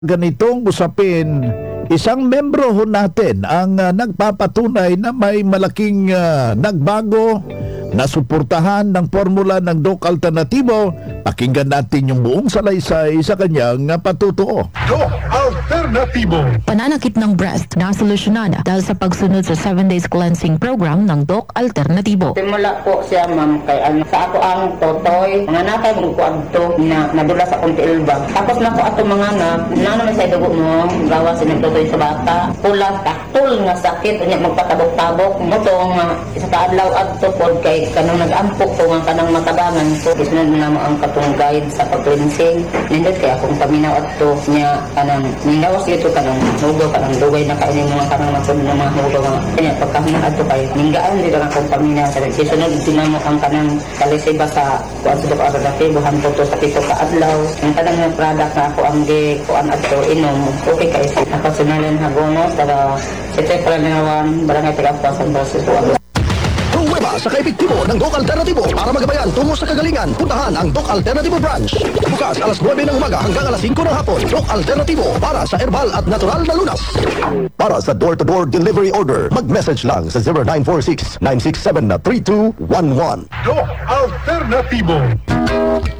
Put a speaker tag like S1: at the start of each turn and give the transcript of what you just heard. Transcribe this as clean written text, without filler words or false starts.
S1: ganitong usapin, isang membro ho natin ang nagpapatunay na may malaking nagbago na suportahan ng formula ng Doc Alternatibo. Pakinggan natin yung buong salaysay sa kanyang patutuo.
S2: Doc Alternatibo.
S3: Pananakit ng breast na solusyonan dahil sa pagsunod sa 7 days cleansing program ng Doc Alternatibo.
S4: Simula po siya, ma'am, kay sa ako ang totoy, mga nakay mo ko adto na nadula sa konti ilbag. Tapos na ko ato mga na naman sa dugo mo, gawa sa nagtotoy sa bata. Pula, taktul nga sakit, unya magpatabok-tabok. Motong isa kaadlaw adto pod kay kanang nag-ampok ko nga kanang matabangan ko. Isunod na mo ang katong guide sa pag-cleansing. Nindot kaya akong paminaw adto niya kanang minawas ito kanang hugo, kanang dugay na kainin mga kanang masunod ng mga hugo. Kanya pagkahunan adto kay ninggaan dito ang akong paminaw. Isunod din mo ang kanang kalisiba sa kuan sa Doc Alternatibo hanto to sa pito ka adlaw. Ang kanang mga product na ako ang kuan adto inom. Okay kay sa nakasunalan hagono para sa Tepranawan barangay Tagapwa San Francisco.
S5: Pruweba sa kaepektibo ng Doc Alternatibo para magabayan tungo sa kagalingan. Puntahan ang Doc Alternatibo branch. Bukas alas 9 ng umaga hanggang alas 5 ng hapon. Doc Alternatibo para sa herbal at natural na lunas. Para sa door-to-door delivery order, mag-message lang sa 0946-967-3211.
S2: Doc Alternatibo.